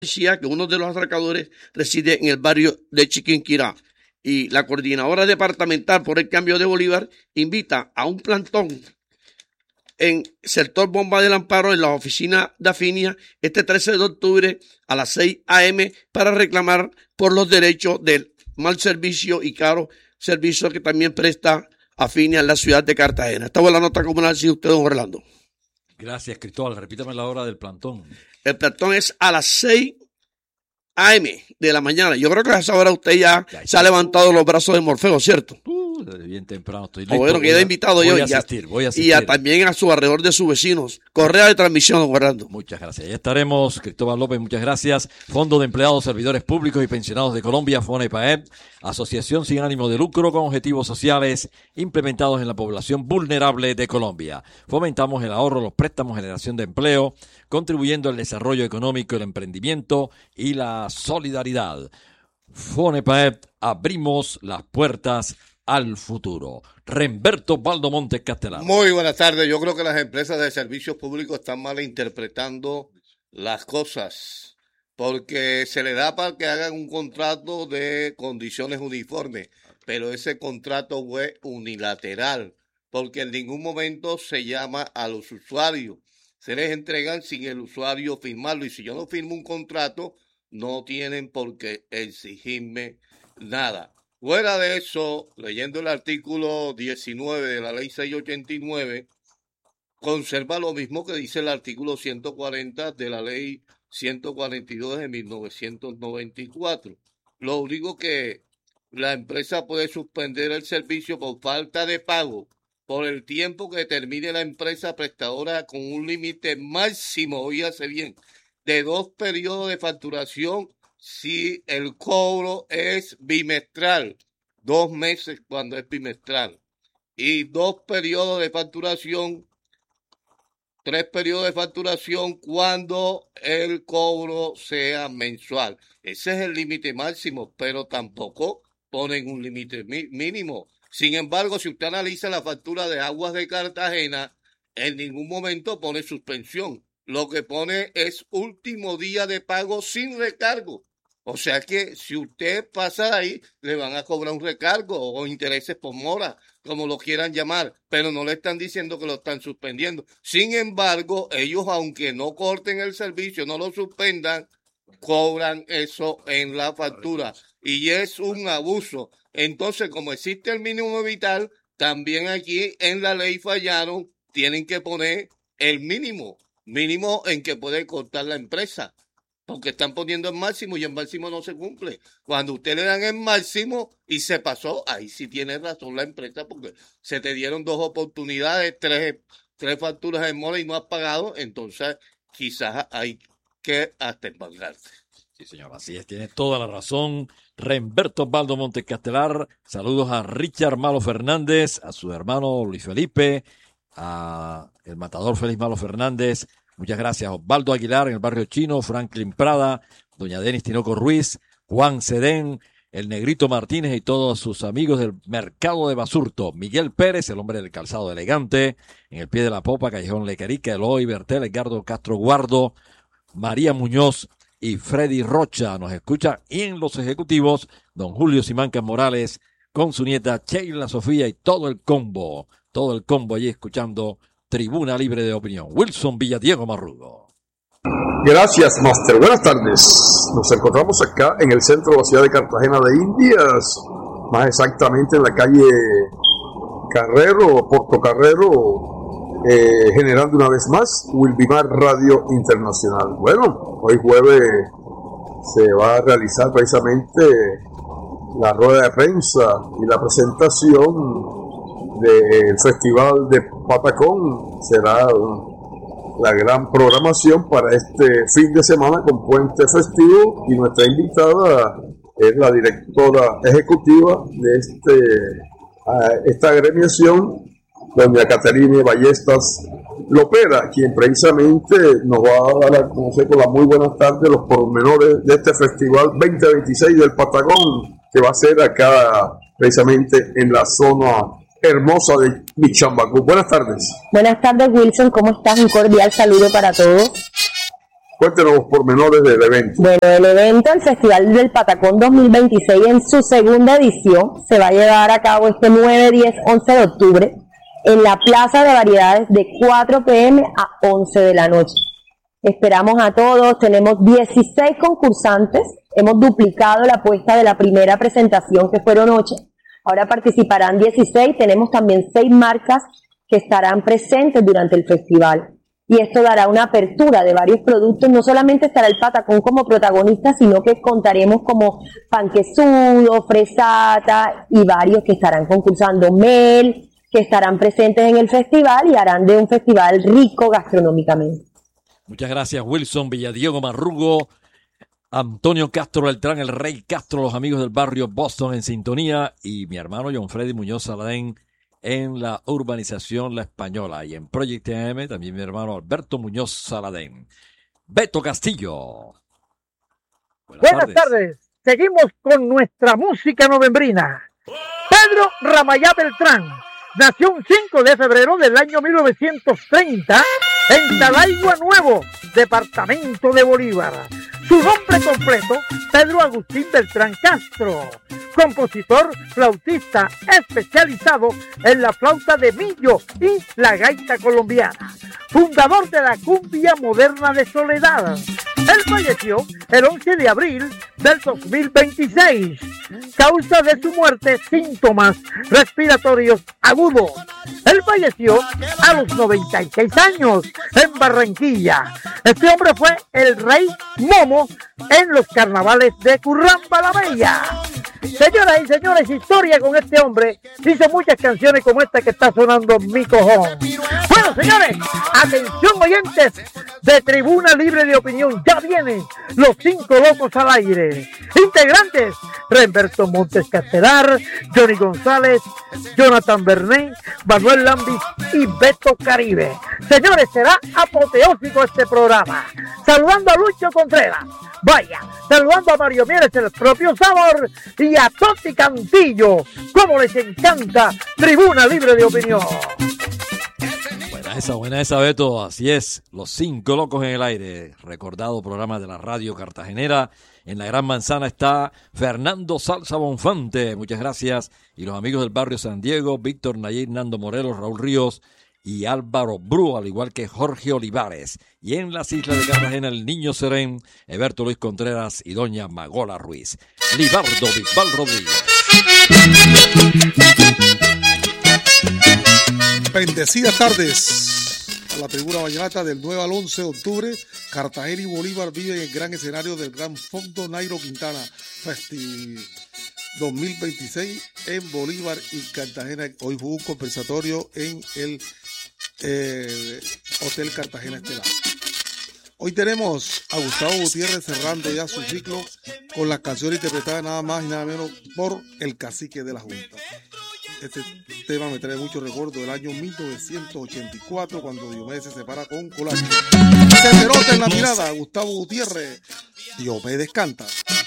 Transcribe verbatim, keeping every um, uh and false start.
decía que uno de los atracadores reside en el barrio de Chiquinquirá y la coordinadora departamental por el cambio de Bolívar invita a un plantón en sector Bomba del Amparo en la oficina de Afinia este trece de octubre a las seis a eme para reclamar por los derechos del mal servicio y caro servicio que también presta Afinia en la ciudad de Cartagena. Esta fue la nota comunal, si usted, don Orlando. Gracias, Cristóbal. Repítame la hora del plantón. El plantón es a las seis a eme de la mañana. Yo creo que a esa hora usted ya, ya se ha levantado los brazos de Morfeo, ¿cierto? Uh, bien temprano estoy listo. Oh, bueno, queda invitado voy yo. A asistir, voy a asistir. Y a, también a su alrededor de sus vecinos. Correa de transmisión, don Orlando. Muchas gracias. Ya estaremos, Cristóbal López, muchas gracias. Fondo de Empleados, Servidores Públicos y Pensionados de Colombia, FONEPAEP, Asociación sin ánimo de lucro con objetivos sociales implementados en la población vulnerable de Colombia. Fomentamos el ahorro, los préstamos, generación de empleo, contribuyendo al desarrollo económico, el emprendimiento y la solidaridad. FONEPAEP, abrimos las puertas al futuro. Remberto Baldo Montes Castelar. Muy buenas tardes. Yo creo que las empresas de servicios públicos están malinterpretando las cosas, porque se le da para que hagan un contrato de condiciones uniformes, pero ese contrato fue unilateral, porque en ningún momento se llama a los usuarios. Se les entregan sin el usuario firmarlo, y si yo no firmo un contrato, no tienen por qué exigirme nada. Fuera de eso, leyendo el artículo diecinueve de la ley seiscientos ochenta y nueve, conserva lo mismo que dice el artículo ciento cuarenta de la ley ciento cuarenta y dos de mil novecientos noventa y cuatro. Lo único que la empresa puede suspender el servicio por falta de pago por el tiempo que termine la empresa prestadora, con un límite máximo, oígase bien, de dos periodos de facturación si el cobro es bimestral, dos meses cuando es bimestral, y dos periodos de facturación, tres periodos de facturación cuando el cobro sea mensual. Ese es el límite máximo, pero tampoco ponen un límite mínimo. Sin embargo, si usted analiza la factura de Aguas de Cartagena, en ningún momento pone suspensión. Lo que pone es último día de pago sin recargo. O sea que si usted pasa ahí, le van a cobrar un recargo o intereses por mora, como lo quieran llamar, pero no le están diciendo que lo están suspendiendo. Sin embargo, ellos, aunque no corten el servicio, no lo suspendan, cobran eso en la factura. Y es un abuso. Entonces, como existe el mínimo vital, también aquí en la ley fallaron, tienen que poner el mínimo, mínimo en que puede cortar la empresa. Porque están poniendo el máximo y el máximo no se cumple. Cuando usted le dan el máximo y se pasó, ahí sí tiene razón la empresa, porque se te dieron dos oportunidades, tres, tres facturas en mora y no has pagado, entonces quizás hay que hasta embargarte. Sí, señor, así es, tiene toda la razón. Remberto Baldo Montes Castelar, saludos a Richard Malo Fernández, a su hermano Luis Felipe, a el matador Félix Malo Fernández. Muchas gracias. Osvaldo Aguilar en el barrio chino, Franklin Prada, doña Denis Tinoco Ruiz, Juan Cedén, el Negrito Martínez y todos sus amigos del Mercado de Basurto. Miguel Pérez, el hombre del calzado elegante, en el pie de la popa, Callejón Lecarica, Eloy Bertel, Edgardo Castro Guardo, María Muñoz y Freddy Rocha. Nos escucha en los ejecutivos don Julio Simancas Morales con su nieta Sheila Sofía y todo el combo, todo el combo allí escuchando Tribuna Libre de Opinión. Wilson Villadiego Marrugo. Gracias, Master. Buenas tardes. Nos encontramos acá en el centro de la ciudad de Cartagena de Indias, más exactamente en la calle Carrero, Porto Carrero, eh, generando una vez más Wilbimar Radio Internacional. Bueno, hoy jueves se va a realizar precisamente la rueda de prensa y la presentación del Festival de Patacón. Será la gran programación para este fin de semana con puente festivo, y nuestra invitada es la directora ejecutiva de este esta agremiación, doña Caterine Ballestas Lopera, quien precisamente nos va a dar a conocer con la muy buenas tardes los pormenores de este Festival veinte veintiséis del Patacón, que va a ser acá precisamente en la zona hermosa de Michambacu. Buenas tardes. Buenas tardes, Wilson, ¿cómo estás? Un cordial saludo para todos. Cuéntenos los pormenores del evento. Bueno, el evento, el Festival del Patacón dos mil veintiséis en su segunda edición, se va a llevar a cabo este nueve, diez, once de octubre en la Plaza de Variedades de cuatro pe eme a once de la noche. Esperamos a todos, tenemos dieciséis concursantes, hemos duplicado la apuesta de la primera presentación que fueron ocho, ahora participarán dieciséis, tenemos también seis marcas que estarán presentes durante el festival. Y esto dará una apertura de varios productos, no solamente estará el patacón como protagonista, sino que contaremos como panquesudo, fresata y varios que estarán concursando, mel, que estarán presentes en el festival y harán de un festival rico gastronómicamente. Muchas gracias, Wilson Villadiego Marrugo, Antonio Castro Beltrán, el Rey Castro, los amigos del barrio Boston en sintonía, y mi hermano John Freddy Muñoz Saladén en la urbanización La Española, y en Project T M también mi hermano Alberto Muñoz Saladén. Beto Castillo. Buenas, Buenas tardes. tardes. Seguimos con nuestra música novembrina. Pedro Ramayá Beltrán nació un cinco de febrero del año mil novecientos treinta en Talaigua Nuevo, departamento de Bolívar. Su nombre completo, Pedro Agustín Beltrán Castro, compositor, flautista especializado en la flauta de millo y la gaita colombiana, fundador de la cumbia moderna de Soledad. Él falleció el once de abril del dos mil veintiséis. Causa de su muerte, síntomas respiratorios agudos. Él falleció a los noventa y seis años en Barranquilla. Este hombre fue el rey Momo en los carnavales de Curramba la Bella. Señoras y señores, historia con este hombre. Hizo muchas canciones como esta que está sonando en mi cojón. Bueno, señores, atención oyentes de Tribuna Libre de Opinión. Ya vienen los cinco locos al aire. Integrantes: Remberto Montes Castelar, Johnny González, Jonathan Bernet, Manuel Lambis y Beto Caribe. Señores, será apoteósico este programa. Saludando a Lucho Contreras. Vaya, saludando a Mario Mieres, el propio sabor, y a Toti Cantillo. Como les encanta Tribuna Libre de Opinión. Buena esa, buena esa, Beto. Así es, los cinco locos en el aire. Recordado programa de la radio cartagenera. En la Gran Manzana está Fernando Salsa Bonfante. Muchas gracias. Y los amigos del barrio San Diego, Víctor Nayir, Nando Morelos, Raúl Ríos y Álvaro Bru, al igual que Jorge Olivares. Y en las islas de Cartagena, el Niño Serén, Eberto Luis Contreras y doña Magola Ruiz. Libardo Bisbal Rodríguez. Bendecidas tardes a la tribuna vallenata del nueve al once de octubre. Cartagena y Bolívar viven en el gran escenario del Gran Fondo Nairo Quintana Festi dos mil veintiséis en Bolívar y Cartagena. Hoy hubo un compensatorio en el eh, Hotel Cartagena Estelar. Hoy tenemos a Gustavo Gutiérrez cerrando ya su ciclo con las canciones interpretadas nada más y nada menos por el cacique de la Junta. Este tema me trae mucho recuerdo del año mil novecientos ochenta y cuatro, cuando Diomedes se separa con Colacho. Se te nota en la mirada, Gustavo Gutiérrez. Diomedes canta.